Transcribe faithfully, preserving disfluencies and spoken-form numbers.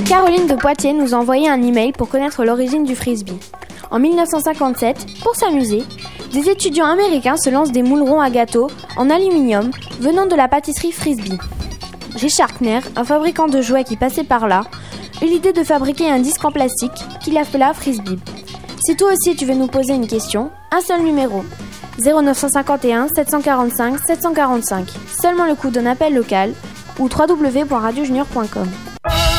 Caroline de Poitiers nous a envoyé un email pour connaître l'origine du frisbee. En mille neuf cent cinquante-sept, pour s'amuser, des étudiants américains se lancent des moules ronds à gâteaux en aluminium venant de la pâtisserie Frisbee. Richard Kner, un fabricant de jouets qui passait par là, eut l'idée de fabriquer un disque en plastique qu'il appela Frisbee. Si toi aussi tu veux nous poser une question, un seul numéro, zéro neuf cent cinquante et un sept cent quarante-cinq sept cent quarante-cinq, seulement le coût d'un appel local ou w w w point radio junior point com.